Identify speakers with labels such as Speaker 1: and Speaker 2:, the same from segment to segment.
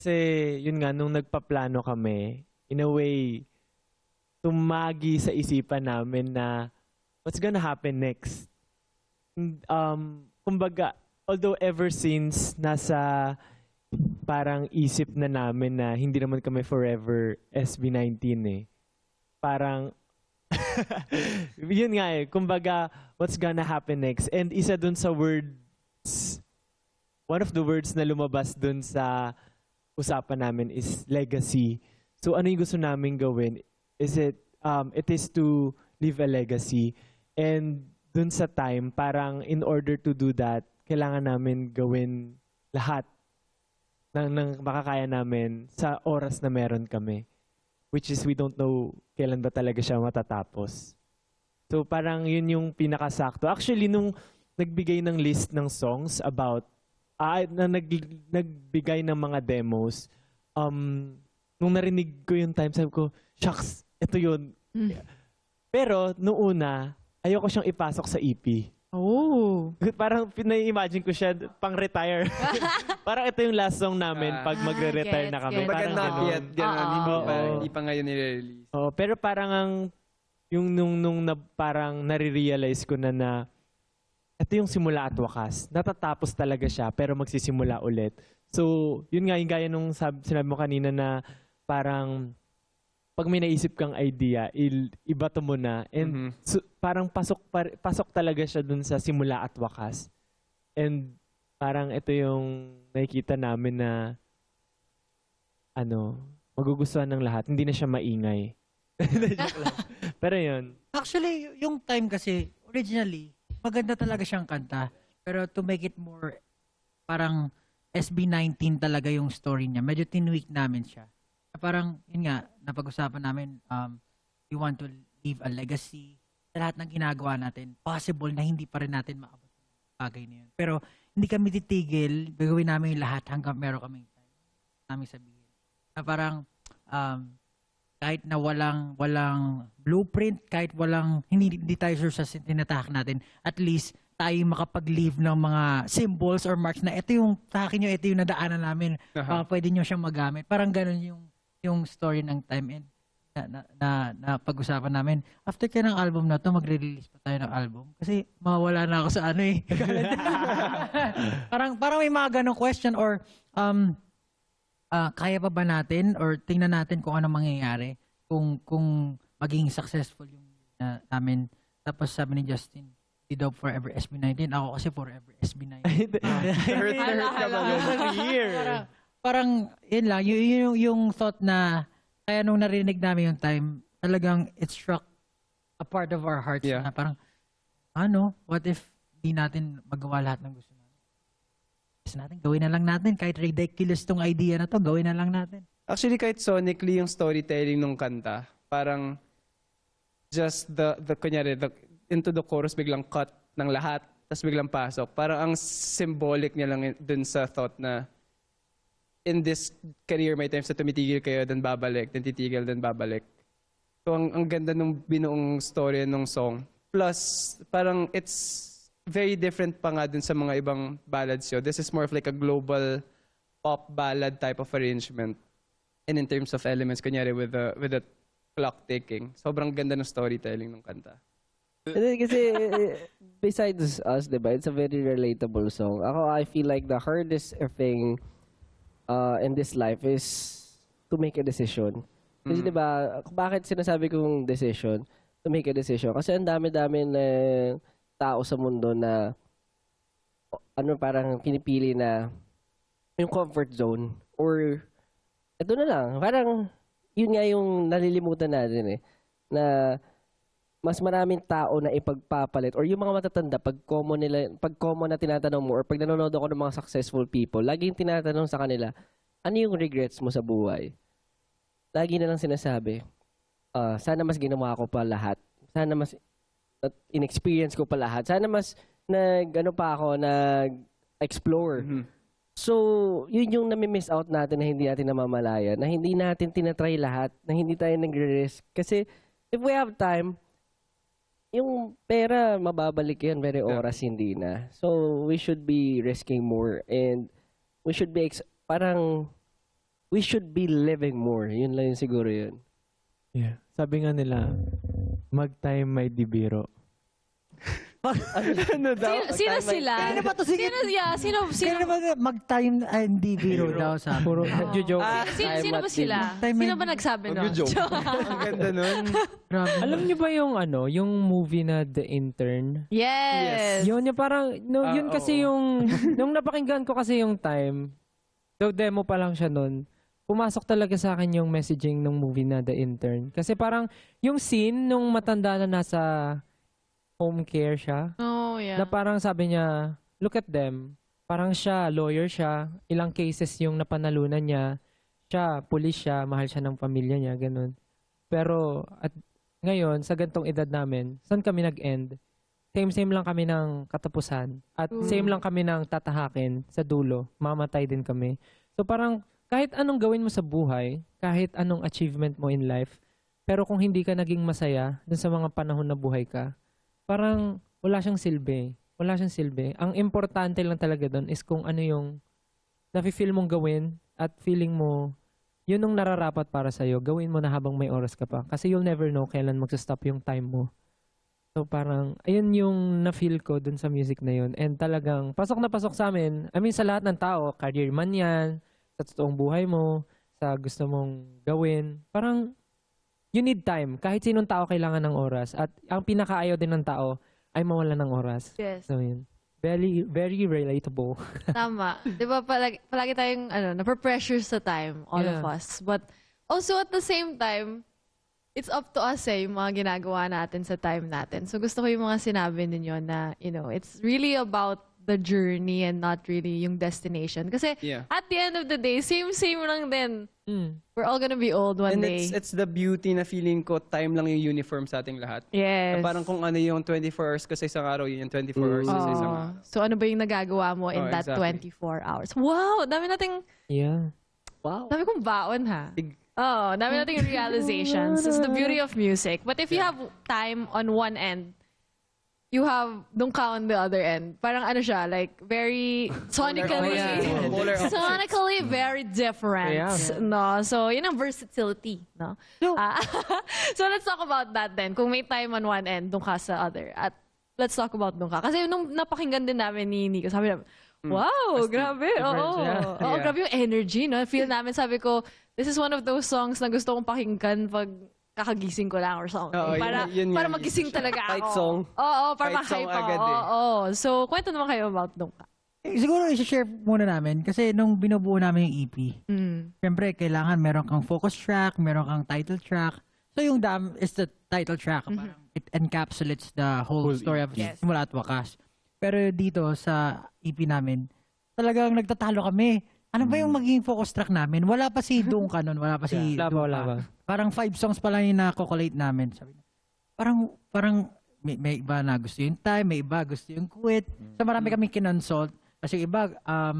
Speaker 1: Kasi yun nga, nung nagpaplano kami, in a way, tumagi sa isipan namin na what's gonna happen next. Kumbaga, although ever since nasa parang isip na namin na hindi naman kami forever SB19 eh. Parang, yun nga eh, kumbaga, what's gonna happen next. And isa dun sa words, one of the words na lumabas dun sa usapan namin is legacy. So ano yung gusto namin gawin? It is to leave a legacy. And dun sa time, parang in order to do that, kailangan namin gawin lahat ng makakaya namin sa oras na meron kami. Which is we don't know kailan ba talaga siya matatapos. So parang yun yung pinakasakto. Actually, nung nagbigay ng list ng songs about, nagbigay ng mga demos, nung narinig ko yung time, sabi ko, shucks, ito yun. Pero, nung una, ayoko siyang ipasok sa EP.
Speaker 2: Oh.
Speaker 1: Parang pinai-imagine ko siya pang-retire. Parang ito yung last song namin pag magre-retire na kami.
Speaker 2: gets.
Speaker 3: Baga
Speaker 1: Parang
Speaker 3: not
Speaker 1: ganun.
Speaker 3: yet. Ganun.
Speaker 1: Oo.
Speaker 3: Hindi pa ngayon nire-release.
Speaker 1: Oh, pero parang yung nung parang nare-realize ko na ito yung simula at wakas. Natatapos talaga siya pero magsisimula ulit. So, yun nga yung gaya nung sinabi mo kanina na parang pag may naisip kang idea, ibato mo na. And parang pasok talaga siya dun sa simula at wakas. And parang ito yung nakikita namin na magugustuhan ng lahat. Hindi na siya maingay. Joke lang. Pero yun.
Speaker 4: Actually, yung time kasi, originally, maganda talaga siyang kanta. Pero to make it more, parang SB19 talaga yung story niya. Medyo tinweak namin siya. Parang, yun nga, napag-usapan namin, we want to leave a legacy. Sa lahat ng ginagawa natin, possible na hindi pa rin natin maabot yung bagay na yun. Pero, hindi kami titigil, gagawin namin yung lahat hanggang meron kaming time. Namin sabihin. Na parang, kahit na walang blueprint, kahit hindi tayo sure sa tinatahak natin, at least tayo makapag-leave ng mga symbols or marks na ito yung, sa akin ito yung nadaanan namin, pwede nyo siyang magamit. Parang ganun yung story ng Time na pag-usapan namin. After kaya ng album na to, magre-release pa tayo ng album. Kasi mawala na ako sa parang may mga ganong question or kaya pa ba natin or tingnan natin kung ano mangyayari kung maging successful yung namin. Tapos sabi ni Justin, hindi daw forever SB19. Ako kasi forever SB19.
Speaker 3: Hurt ka ba?
Speaker 4: Parang yun lang, yung thought na kaya nung narinig namin yung Time, talagang it struck a part of our hearts na parang, what if di natin magawa lahat ng gusto natin? Gawin na lang natin. Kahit ridiculous tong idea na to, gawin na lang natin.
Speaker 3: Actually, kahit sonically yung storytelling nung kanta, parang just kunyari, into the chorus biglang cut ng lahat, tapos biglang pasok. Parang ang symbolic niya lang dun sa thought na in this career, may times na tumitigil kayo, then babalik, then titigil, then babalik. So, ang ganda nung binuong story nung song. Plus, parang it's very different pa nga dun sa mga ibang ballads yun. This is more of like a global pop ballad type of arrangement. And in terms of elements, kunyari with the clock ticking, sobrang ganda ng storytelling ng kanta.
Speaker 5: And then, kasi, besides us, diba, it's a very relatable song. I feel like the hardest thing in this life is to make a decision. Kasi diba, bakit sinasabi kong decision? To make a decision. Kasi ang dami-dami na tao sa mundo na parang pinipili na yung comfort zone or ito na lang. Parang yun nga yung nalilimutan natin na mas maraming tao na ipagpapalit or yung mga matatanda pag common na tinatanong mo or pag nanonood ako ng mga successful people, laging tinatanong sa kanila, ano yung regrets mo sa buhay? Lagi na lang sinasabi, sana mas ginawa ko pa lahat. Sana mas in-experience ko pa lahat. Sana mas nag-explore. So, yun yung nami-miss out natin na hindi natin namamalaya, na hindi natin tinatry lahat, na hindi tayo nagre-risk. Kasi if we have time, yung pera, mababalik yan, pero oras hindi na. So, we should be risking more and we should be parang we should be living more. Yun lang yun siguro yun.
Speaker 1: Yeah. Sabi nga nila, mag-time may dibiro.
Speaker 5: Ano daw?
Speaker 2: Sino sila?
Speaker 4: Kaya ba to sige?
Speaker 2: Sino
Speaker 4: Kaya ba mag-time hindi biro daw sa
Speaker 1: Puro nagjo-joke.
Speaker 2: sino ba sila? Sino ba nagsabi no?
Speaker 3: Ang ganda nun.
Speaker 4: Grabe.
Speaker 6: Alam niyo ba yung yung movie na The Intern?
Speaker 2: Yes.
Speaker 6: Yun yung parang yun kasi yung nung napakinggan ko kasi yung time. Though demo pa lang siya nun. Pumasok talaga sa akin yung messaging ng movie na The Intern. Kasi parang yung scene nung matanda na nasa home care siya.
Speaker 2: Oh, yeah.
Speaker 6: Na parang sabi niya, look at them. Parang siya, lawyer siya. Ilang cases yung napanalunan niya. Siya, pulis siya, mahal siya ng pamilya niya, ganun. Pero at ngayon, sa gantong edad namin, saan kami nag-end? Same lang kami ng katapusan. At same lang kami ng tatahakin sa dulo. Mamatay din kami. So parang kahit anong gawin mo sa buhay, kahit anong achievement mo in life, pero kung hindi ka naging masaya dun sa mga panahon na buhay ka, parang wala siyang silbi. Wala siyang silbi. Ang importante lang talaga doon is kung ano yung nafe-feel mong gawin at feeling mo yun ang nararapat para sa'yo. Gawin mo na habang may oras ka pa. Kasi you'll never know kailan magsa-stop yung time mo. So parang, ayun yung na-feel ko dun sa music na yun. And talagang, pasok na pasok sa amin. I mean, sa lahat ng tao, career man yan, sa totoong buhay mo, sa gusto mong gawin. Parang, you need time. Kahit sinong tao kailangan ng oras. At ang pinakaayaw din ng tao ay mawala ng oras.
Speaker 2: Yes.
Speaker 6: So yun. Very, very relatable.
Speaker 2: Tama. Di ba palagi tayong nape-pressure sa time, all of
Speaker 6: Yeah.
Speaker 2: us. But also at the same time, it's up to us yung mga ginagawa natin sa time natin. So gusto ko yung mga sinabi ninyo na, it's really about the journey and not really yung destination. Kasi
Speaker 3: Yeah.
Speaker 2: at the end of the day, same lang din.
Speaker 6: Mm.
Speaker 2: We're all gonna be old one
Speaker 3: And
Speaker 2: day.
Speaker 3: it's the beauty na feeling ko, time lang yung uniform sa ating lahat.
Speaker 2: Yes.
Speaker 3: Na parang kung ano yung 24 hours ko sa isang araw, yun yung 24 hours ko sa isang
Speaker 2: Oo.
Speaker 3: araw.
Speaker 2: So ano ba yung nagagawa mo in
Speaker 3: Oh,
Speaker 2: that
Speaker 3: exactly.
Speaker 2: 24 hours? Wow! Dami nating,
Speaker 6: Yeah.
Speaker 5: Wow.
Speaker 2: dami kong baon ha.
Speaker 3: Big-
Speaker 2: Oh, dami nating realizations. It's the beauty of music. But if you have time on one end, you have doon ka on the other end. Parang ano siya, like very sonically,
Speaker 3: Polar opposites.
Speaker 2: sonically very different.
Speaker 6: Yeah.
Speaker 2: No, so yun ang versatility, no.
Speaker 4: No.
Speaker 2: So let's talk about that then. Kung may time on one end, doon ka sa other. At let's talk about doon ka. Kasi nung napakinggan din namin ni Nico, sabi namin, wow, grabe. Oo. Oo,
Speaker 3: Yeah.
Speaker 2: grabe yung energy, no? Feel namin, sabi ko, this is one of those songs na gusto kong pakinggan pag kakagising ko lang or something.
Speaker 3: Oo, yun
Speaker 2: para
Speaker 3: nga.
Speaker 2: magising talaga ako.
Speaker 5: Fight song.
Speaker 2: Oo, para
Speaker 3: Fight song
Speaker 2: ma-hype ako.
Speaker 3: agad eh.
Speaker 2: Oo. So, kwento naman kayo about doon ka.
Speaker 4: Siguro i-share muna namin kasi nung binubuo namin yung EP, syempre kailangan meron kang focus track, meron kang title track. So yung Dam is the title track. Parang it encapsulates the whole story of
Speaker 2: Yes.
Speaker 4: simula at wakas. Pero dito sa EP namin, talagang nagtatalo kami. Ano ba yung magiging focus track namin? Wala pa si Dung nun, wala pa si
Speaker 6: Wala pa,
Speaker 4: Dung
Speaker 6: wala
Speaker 4: pa.
Speaker 6: pa.
Speaker 4: Parang 5 songs pa lang yung na-collate namin. Sabi na, parang may iba na gusto yung time, may iba gusto yung quit. So marami kami kinonsult. Kasi yung iba,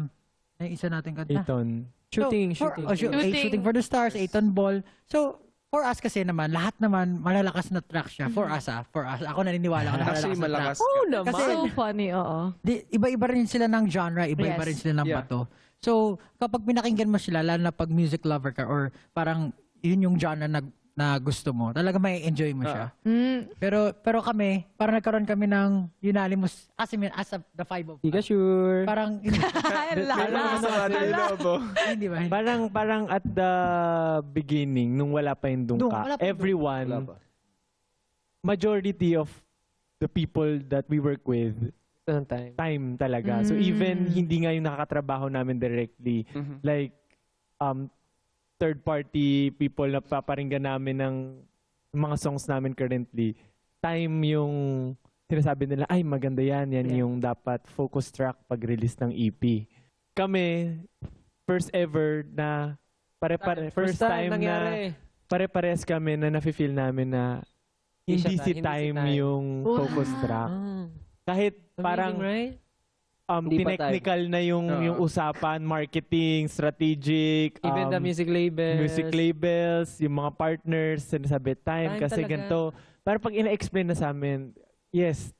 Speaker 4: yung isa natin kanta.
Speaker 1: Eton.
Speaker 6: Shooting.
Speaker 4: Shooting for the Stars, Eighton Ball. So, for us kasi naman, lahat naman malalakas na track siya. For us. Ako naniniwala ko na
Speaker 3: Actually,
Speaker 4: malalakas na track.
Speaker 3: malakas.
Speaker 6: Oo naman.
Speaker 4: Kasi-
Speaker 2: So funny, oo.
Speaker 4: Iba-iba rin sila ng genre, iba-iba
Speaker 2: Yes.
Speaker 4: rin sila ng
Speaker 3: Yeah.
Speaker 4: bato. So, kapag pinakinggan mo sila, lalo na pag music lover ka or parang yun yung genre na gusto mo, talaga may enjoy mo siya. Pero kami, parang nagkaroon kami ng unanimous, as the five of
Speaker 6: Di ka
Speaker 4: us.
Speaker 6: sure.
Speaker 4: Parang, hindi ba?
Speaker 1: Parang at the beginning, nung wala pa yung
Speaker 4: Dung, wala
Speaker 1: Dungka,
Speaker 4: pa yung
Speaker 1: everyone, majority of the people that we work with,
Speaker 6: Anong time?
Speaker 1: time talaga. So even hindi nga yung nakakatrabaho namin directly, like third party people na paparinggan namin ng mga songs namin currently, time yung sinasabi nila, ay maganda yan yung dapat focus track pag release ng EP. Kami, first ever na first time na
Speaker 6: nangyari.
Speaker 1: pare-pares kami na nafe-feel namin na hindi si time yung focus track. Kahit parang
Speaker 6: right?
Speaker 5: Hindi pa
Speaker 1: tinechnical na yung usapan, marketing, strategic,
Speaker 6: Even the music labels.
Speaker 1: yung mga partners, sinasabi time
Speaker 6: Time
Speaker 1: kasi
Speaker 6: talaga.
Speaker 1: ganito. Pero pag ina-explain na sa amin, yes,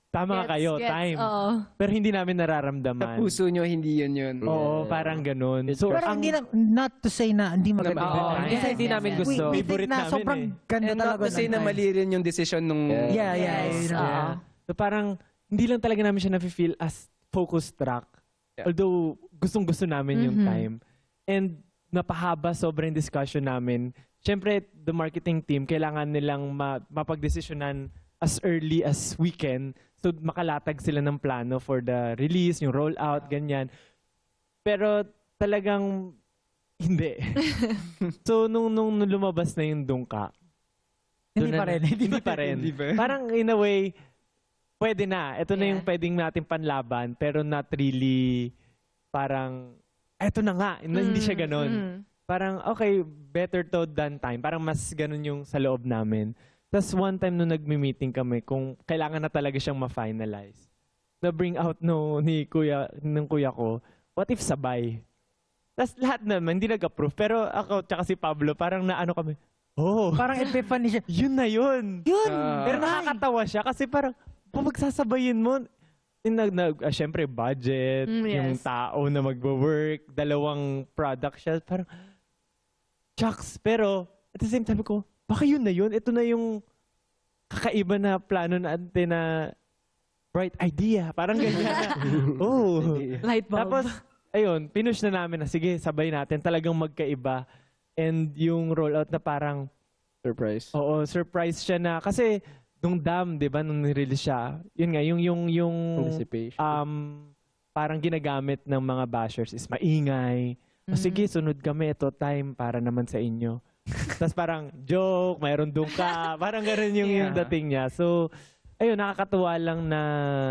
Speaker 1: tama kayo, time.
Speaker 2: Oo.
Speaker 1: Pero hindi namin
Speaker 3: Sa
Speaker 1: nararamdaman.
Speaker 3: puso nyo, hindi yun.
Speaker 1: Oo, parang ganun. So,
Speaker 4: Pero
Speaker 1: ang,
Speaker 4: hindi na, not to say na hindi maganda.
Speaker 1: Oo,
Speaker 6: Hindi sa hindi namin gusto.
Speaker 4: We
Speaker 1: Favorite
Speaker 4: think na
Speaker 1: namin
Speaker 4: sobrang ganda
Speaker 3: And not
Speaker 4: talaga.
Speaker 3: to say
Speaker 4: ng
Speaker 3: na
Speaker 4: time.
Speaker 3: mali rin yung decision nung...
Speaker 4: Yeah,
Speaker 2: Yes,
Speaker 4: you know.
Speaker 2: oo.
Speaker 1: So parang, hindi lang talaga namin siya na-feel as focus track.
Speaker 3: Yeah.
Speaker 1: Although, gustong-gusto namin yung
Speaker 2: Mhm.
Speaker 1: time. And napahaba sobrang discussion namin. Siyempre, the marketing team, kailangan nilang mapagdesisyonan as early as weekend. So makalatag sila ng plano for the release, yung rollout, ganyan. Pero talagang hindi. So nung lumabas na yung Dungka,
Speaker 4: Hindi
Speaker 1: doon
Speaker 4: pa
Speaker 1: na-
Speaker 4: rin.
Speaker 1: Hindi pa rin.
Speaker 3: Hindi pa.
Speaker 1: Parang in a way, pwede na. Ito na
Speaker 2: Yeah.
Speaker 1: yung pwedeng natin panlaban, pero not really parang, eto na nga. Hindi siya ganun.
Speaker 2: Mm.
Speaker 1: Parang, okay, better to than time. Parang mas ganun yung sa loob namin. Tapos one time nung nagmi-meeting kami, kung kailangan na talaga siyang ma-finalize, na-bring out ng kuya ko, what if sabay? Tapos lahat naman, hindi nag-approve. Pero ako, tsaka si Pablo, parang naano kami, oh,
Speaker 4: Parang epiphany siya.
Speaker 1: yun na yun.
Speaker 4: Yun!
Speaker 1: Pero nakakatawa siya kasi parang, kung magsasabayin mo, syempre budget,
Speaker 2: Yes.
Speaker 1: yung tao na magwo-work, dalawang product siya, parang, shucks. Pero, at the same time ko, baka yun na yun. Ito na yung kakaiba na plano natin na bright idea. Parang ganyan na. Oh.
Speaker 2: Light bulb.
Speaker 1: Tapos, ayun, pinush na namin na, sige, sabay natin. Talagang magkaiba. And yung rollout na parang,
Speaker 5: Surprise.
Speaker 1: oo, surprise siya na. Kasi, nung Dam, di ba, nung nirelease siya, yun nga, yung
Speaker 5: Anticipation.
Speaker 1: parang ginagamit ng mga bashers is maingay. O sige, sunod kami, ito time para naman sa inyo. Tapos parang, joke, mayroon doon ka. Parang ganun yung dating niya. So, ayun, nakakatuwa lang na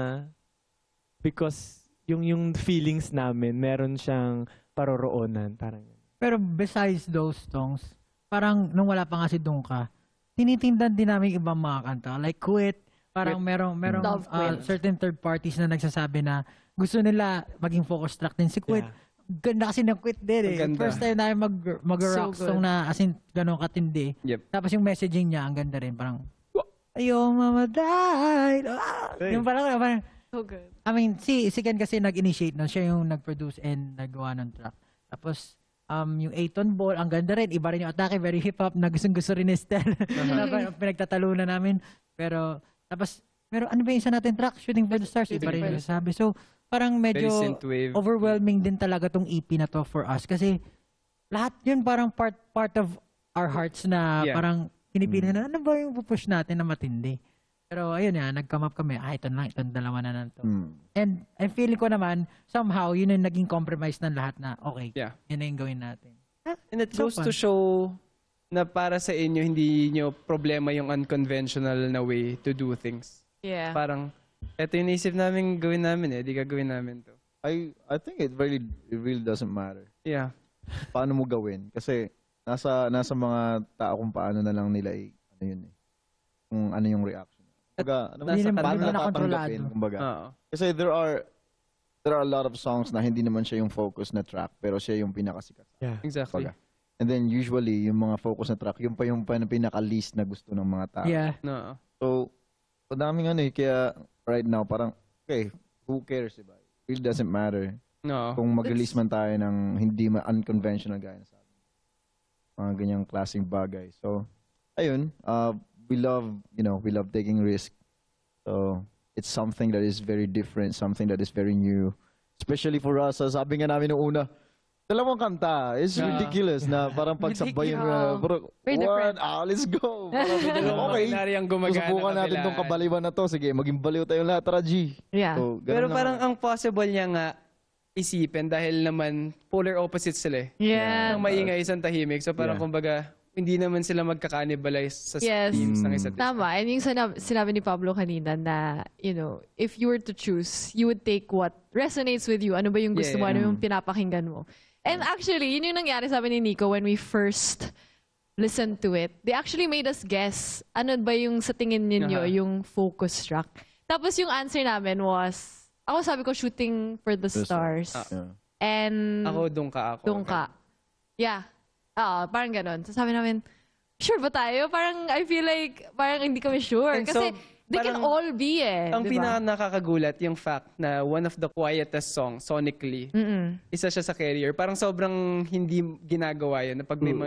Speaker 1: because yung feelings namin, meron siyang paroroonan. Parang
Speaker 4: Pero besides those songs, parang nung wala pa nga si Dungka, tinitingnan din namin ibang mga kanta. Like Quit, parang merong
Speaker 2: Love Quit.
Speaker 4: certain third parties na nagsasabi na gusto nila maging focus track din si Quit.
Speaker 1: Yeah.
Speaker 4: Ganda kasi ng Quit din eh.
Speaker 3: Ang ganda.
Speaker 4: First time namin mag-rock
Speaker 2: So
Speaker 4: song na as in ganun katindi.
Speaker 3: Yep.
Speaker 4: Tapos yung messaging niya, ang ganda rin. Parang, ayaw mamaday. Yung parang,
Speaker 2: So good.
Speaker 4: I mean, si Ken kasi nag-initiate nun. Siya yung nag-produce and nagawa ng track. Tapos, yung 8-ton ball, ang ganda rin. Iba rin yung atake, very hip-hop, na gustong-gusto rin ni Estelle. Na parang pinagtatalunan namin. Pero, tapos, ano ba yung isa natin track? Shooting for the Stars. Iba rin yung sabi. So, parang
Speaker 3: Very
Speaker 4: medyo
Speaker 3: synthwave.
Speaker 4: overwhelming din talaga tong EP na to for us. Kasi, lahat yun parang part of our hearts na
Speaker 3: Yeah.
Speaker 4: parang pinipili na, ano ba yung pupush natin na matindi? Pero ayun yan, nag-come up kami, ito na lang, itong dalawa na nanto. And I'm feeling ko naman, somehow, yun yung naging compromise ng lahat na, okay,
Speaker 3: Yeah.
Speaker 4: yun na yung gawin natin.
Speaker 3: And it
Speaker 4: So
Speaker 3: goes
Speaker 4: fun.
Speaker 3: to show na para sa inyo, hindi nyo problema yung unconventional na way to do things.
Speaker 2: Yeah.
Speaker 3: Parang, eto yung naisip namin gawin namin di gagawin namin to.
Speaker 7: I think it really doesn't matter.
Speaker 3: Yeah.
Speaker 7: Paano mo gawin? Kasi nasa mga tao kung paano na lang nila ano yun eh. Kung ano yung reaction. Kumbaga,
Speaker 4: Hindi naman-
Speaker 7: paano
Speaker 4: hindi
Speaker 7: na
Speaker 4: na
Speaker 7: tatanggapin,
Speaker 4: kontrolado.
Speaker 7: kumbaga.
Speaker 3: Oo.
Speaker 7: Kasi there are a lot of songs na hindi naman siya yung focus na track, pero siya yung pinakasikat.
Speaker 3: Exactly.
Speaker 7: Kumbaga. And then usually, yung mga focus na track, yung pinaka-least na gusto ng mga tao.
Speaker 4: Yeah.
Speaker 3: No.
Speaker 7: So, daming ano eh, kaya right now, parang, okay, who cares, diba? It really doesn't matter.
Speaker 3: No.
Speaker 7: Kung mag-release man tayo ng hindi unconventional gaya na sa atin. Mga ganyang klaseng bagay. So, ayun, we love taking risk. So, it's something that is very different, something that is very new. Especially for us, sabi nga namin nung una, dalawang kanta. It's ridiculous na parang pagsabayin na, bro,
Speaker 2: Very different.
Speaker 7: let's go. Parang, okay,
Speaker 3: Ordinary ang gumagana
Speaker 7: susubukan natin
Speaker 3: kabilaan.
Speaker 7: tong kabaliwan na to. Sige, maging baliw tayong lahat, tara, G.
Speaker 2: Yeah.
Speaker 7: So, ganun
Speaker 3: Pero
Speaker 7: lang.
Speaker 3: parang ang possible niya nga isipin dahil naman polar opposites sila eh.
Speaker 2: Yeah.
Speaker 3: Isang maingay, isang tahimik. So parang
Speaker 7: Yeah.
Speaker 3: kumbaga, hindi naman sila magka-cannibalize sa
Speaker 2: Yes.
Speaker 3: themes ng isa't isa.
Speaker 2: Tama. And yung sinabi ni Pablo kanina na, if you were to choose, you would take what resonates with you. Ano ba yung gusto mo?
Speaker 3: Yeah.
Speaker 2: Ano yung pinapakinggan mo? And actually, yun yung nangyari sabi ni Nico when we first listened to it. They actually made us guess ano ba yung sa tingin ninyo yung focus track. Tapos yung answer namin was, ako sabi ko Shooting for the Stars.
Speaker 7: Yeah.
Speaker 2: And
Speaker 3: Ako, Dungka ako.
Speaker 2: Dungka. Yeah. Parang ganun. So sabi namin, sure ba tayo? Parang I feel like, parang hindi kami sure.
Speaker 3: And
Speaker 2: Kasi They can all be
Speaker 3: Ang
Speaker 2: di ba?
Speaker 3: pinaka-nakakagulat yung fact na one of the quietest songs sonically, isa siya sa Carrier. Parang sobrang hindi ginagawa yan na pag may